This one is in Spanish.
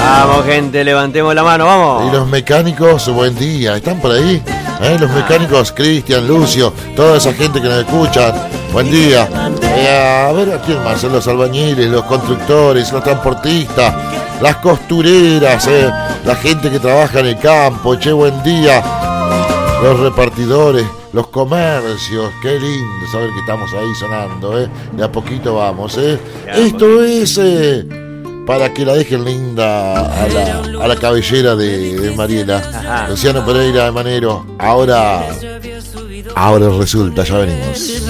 Vamos, gente, levantemos la mano, vamos. Y los mecánicos, buen día. ¿Están por ahí? Los mecánicos, Cristian, Lucio, toda esa gente que nos escucha. Buen día. A ver, ¿a quién más? Los albañiles, los constructores, los transportistas, las costureras, la gente que trabaja en el campo. Che, buen día. Los repartidores, los comercios. Qué lindo saber que estamos ahí sonando, De a poquito vamos, Esto es para que la dejen linda a la cabellera de Mariela. Luciano Pereira de Manero. Ahora resulta, ya venimos.